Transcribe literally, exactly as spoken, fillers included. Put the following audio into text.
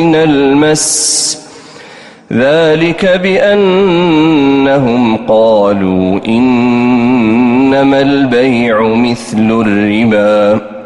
المس ذلك بأنهم قالوا إنما البيع مثل الربا